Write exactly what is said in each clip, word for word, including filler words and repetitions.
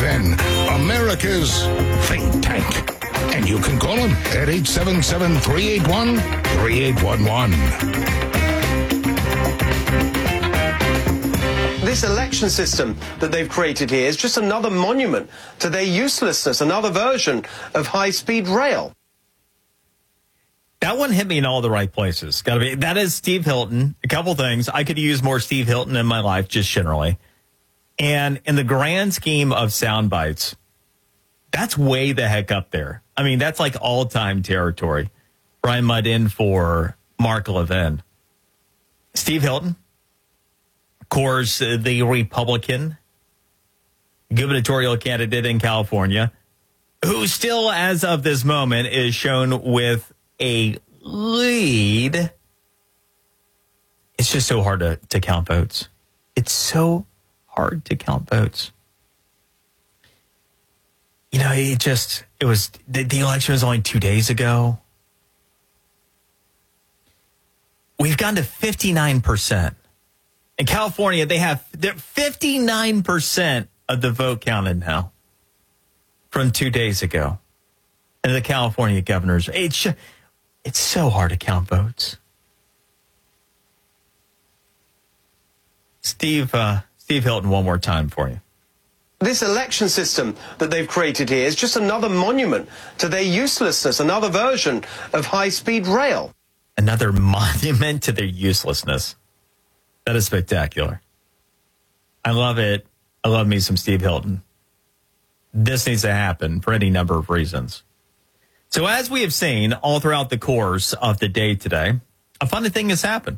N, America's think tank. And you can call them at eight seven seven, three eight one, three eight one one. This election system that they've created here is just another monument to their uselessness, another version of high-speed rail. That one hit me in all the right places. Got to be. That is Steve Hilton. A couple things. I could use more Steve Hilton in my life, just generally. And in the grand scheme of sound bites, that's way the heck up there. I mean, that's like all-time territory. Brian Mudd in for Mark Levin. Steve Hilton, of course, the Republican gubernatorial candidate in California, who still, as of this moment, is shown with a lead. It's just so hard to, to count votes. It's so hard to count votes. You know, it just, it was, the, the election was only two days ago. We've gone to fifty-nine percent. In California, they have fifty-nine percent of the vote counted now from two days ago. And the California governors, it's, it's so hard to count votes. Steve, uh, Steve Hilton, one more time for you. This election system that they've created here is just another monument to their uselessness, another version of high-speed rail. Another monument to their uselessness. That is spectacular. I love it. I love me some Steve Hilton. This needs to happen for any number of reasons. So as we have seen all throughout the course of the day today, a funny thing has happened.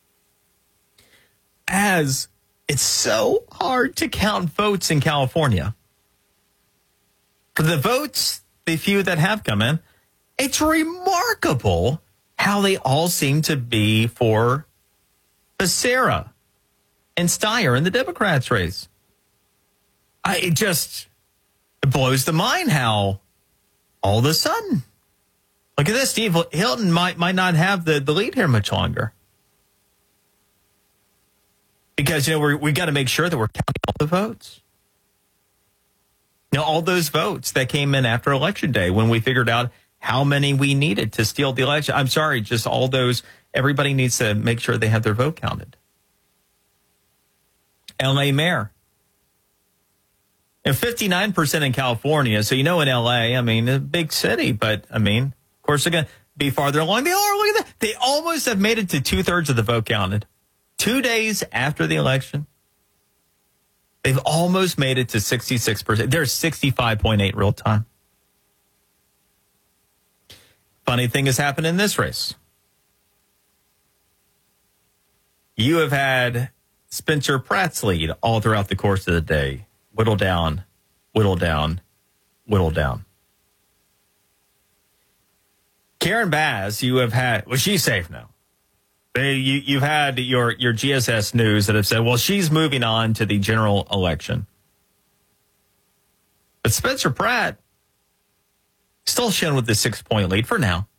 As it's so hard to count votes in California, for the votes, the few that have come in, it's remarkable how they all seem to be for Becerra and Steyer in the Democrats' race. I, it just it blows the mind how all of a sudden, look at this, Steve Hilton might might not have the, the lead here much longer. Because, you know, we're, we got to make sure that we're counting all the votes. You know, all those votes that came in after Election Day when we figured out how many we needed to steal the election. I'm sorry, just all those. Everybody needs to make sure they have their vote counted. L A mayor. And fifty-nine percent in California. So, you know, in L A, I mean, a big city. But, I mean, of course, they're going to be farther along. They are. Look at that. They almost have made it to two-thirds of the vote counted. Two days after the election, they've almost made it to sixty-six percent. They're sixty-five point eight real time. Funny thing has happened in this race. You have had Spencer Pratt's lead all throughout the course of the day. Whittle down, whittle down, whittle down. Karen Bass, you have had, well, she's safe now. They, you, you've had your, your G S S news that have said, well, she's moving on to the general election. But Spencer Pratt still shown with the six-point lead for now.